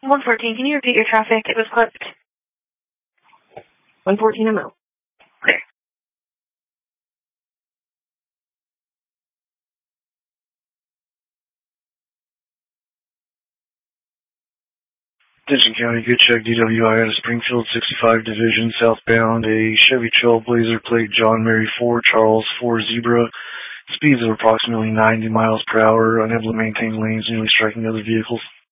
114, can you repeat your traffic? It was clipped. 114 MO. Clear. Denison County, good check, DWI out of Springfield, 65 Division, southbound, a Chevy Trailblazer, plate John Mary 4, Charles 4 Zebra, speeds of approximately 90 miles per hour, unable to maintain lanes, nearly striking other vehicles.